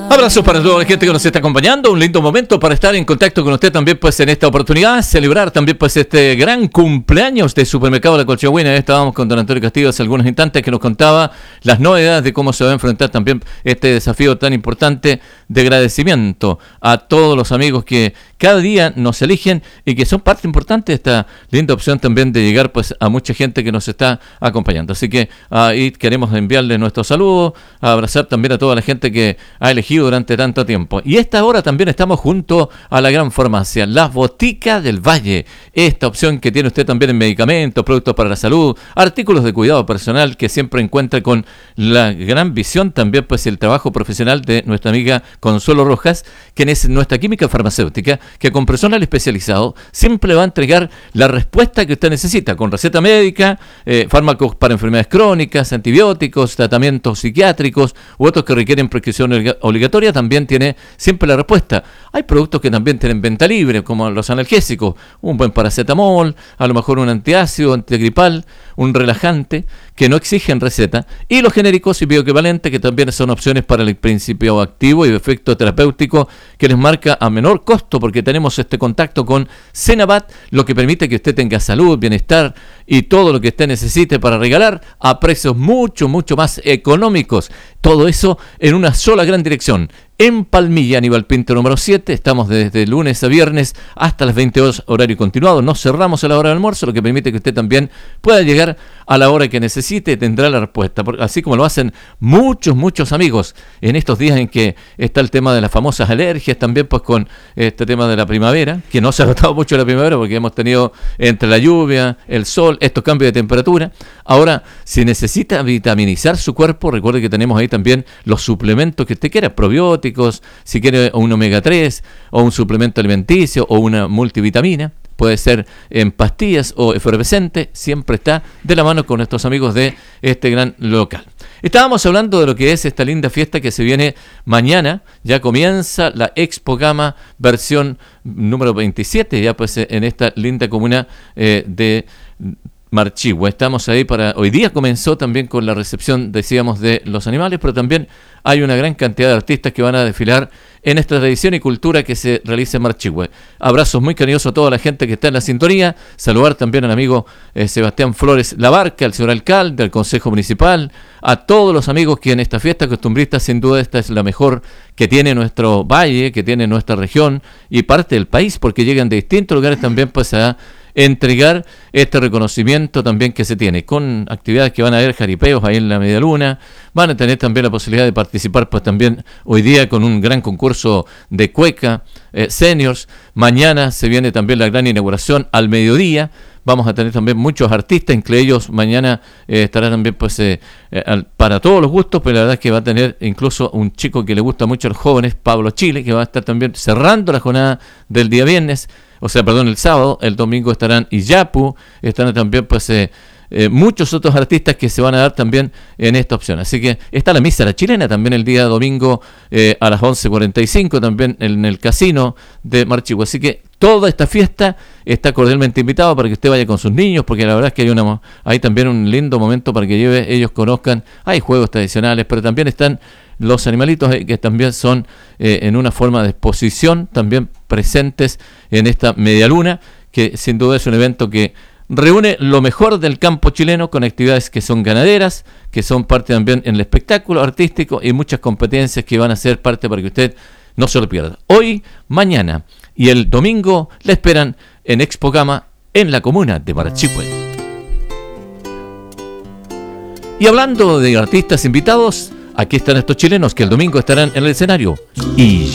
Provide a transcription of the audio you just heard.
Abrazos para toda la gente que nos está acompañando, un lindo momento para estar en contacto con usted también pues en esta oportunidad, celebrar también pues este gran cumpleaños de Supermercado La Colchagüina. Estábamos con don Antonio Castillo hace algunos instantes que nos contaba las novedades de cómo se va a enfrentar también este desafío tan importante de agradecimiento a todos los amigos que cada día nos eligen y que son parte importante de esta linda opción también de llegar pues a mucha gente que nos está acompañando. Así que ahí queremos enviarle nuestro saludo, abrazar también a toda la gente que ha elegido durante tanto tiempo. Y esta hora también estamos junto a la gran farmacia, la Botica del Valle. Esta opción que tiene usted también en medicamentos, productos para la salud, artículos de cuidado personal que siempre encuentra con la gran visión también pues el trabajo profesional de nuestra amiga Consuelo Rojas, quien es nuestra química farmacéutica, que con personal especializado siempre le va a entregar la respuesta que usted necesita, con receta médica, fármacos para enfermedades crónicas, antibióticos, tratamientos psiquiátricos u otros que requieren prescripción obligatoria, también tiene siempre la respuesta. Hay productos que también tienen venta libre, como los analgésicos, un buen paracetamol, a lo mejor un antiácido, antigripal, un relajante, que no exigen receta, y los genéricos y bioequivalentes, que también son opciones para el principio activo y efecto terapéutico, que les marca a menor costo, porque tenemos este contacto con Senabat, lo que permite que usted tenga salud, bienestar y todo lo que usted necesite para regalar a precios mucho más económicos. Todo eso en una sola gran dirección. En Palmilla, Aníbal Pinto número 7, estamos desde lunes a viernes hasta las 20 horas, horario continuado. No cerramos a la hora del almuerzo, lo que permite que usted también pueda llegar a la hora que necesite y tendrá la respuesta. Así como lo hacen muchos amigos en estos días en que está el tema de las famosas alergias, también pues con este tema de la primavera, que no se ha notado mucho la primavera porque hemos tenido entre la lluvia, el sol, estos cambios de temperatura. Ahora, si necesita vitaminizar su cuerpo, recuerde que tenemos ahí también los suplementos que usted quiera, probióticos, si quiere un omega 3 o un suplemento alimenticio o una multivitamina, puede ser en pastillas o efervescente, siempre está de la mano con nuestros amigos de este gran local. Estábamos hablando de lo que es esta linda fiesta que se viene mañana, ya comienza la Expo Gama versión número 27, ya pues en esta linda comuna de Marchihue. Estamos ahí hoy día comenzó también con la recepción, decíamos, de los animales, pero también hay una gran cantidad de artistas que van a desfilar en esta tradición y cultura que se realiza en Marchihue. Abrazos muy cariñosos a toda la gente que está en la sintonía, saludar también al amigo Sebastián Flores Labarca, al señor alcalde, al consejo municipal, a todos los amigos que en esta fiesta costumbrista, sin duda esta es la mejor que tiene nuestro valle, que tiene nuestra región y parte del país, porque llegan de distintos lugares también pues a entregar este reconocimiento también que se tiene, con actividades que van a haber jaripeos ahí en la Media Luna, van a tener también la posibilidad de participar pues también hoy día con un gran concurso de cueca, seniors, mañana se viene también la gran inauguración al mediodía, vamos a tener también muchos artistas, entre ellos mañana estará también pues para todos los gustos, pero la verdad es que va a tener incluso un chico que le gusta mucho a los jóvenes, Pablo Chile, que va a estar también cerrando la jornada del día viernes, el sábado. El domingo estarán Iyapu, estarán también pues muchos otros artistas que se van a dar también en esta opción. Así que está la misa la chilena también el día domingo a las 11:45 también en el casino de Marchihue. Así que toda esta fiesta está cordialmente invitado para que usted vaya con sus niños, porque la verdad es que hay también un lindo momento para que ellos conozcan. Hay juegos tradicionales, pero también están los animalitos que también son en una forma de exposición, también presentes en esta media luna, que sin duda es un evento que reúne lo mejor del campo chileno con actividades que son ganaderas, que son parte también en el espectáculo artístico y muchas competencias que van a ser parte para que usted no se lo pierda. Hoy, mañana y el domingo le esperan en Expo Gama en la comuna de Marchihue. Y hablando de artistas invitados, aquí están estos chilenos que el domingo estarán en el escenario. Y